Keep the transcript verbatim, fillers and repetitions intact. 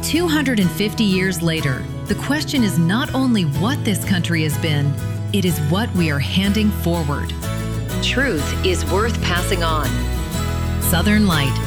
two hundred fifty years later, the question is not only what this country has been, it is what we are handing forward. Truth is worth passing on. Southern Light.